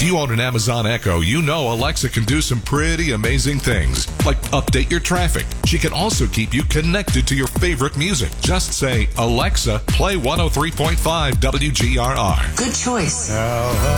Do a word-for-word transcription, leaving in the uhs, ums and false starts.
you own an Amazon Echo, you know Alexa can do some pretty amazing things, like update your traffic. She can also keep you connected to your favorite music. Just say, Alexa, play one oh three point five W G R R. Good choice.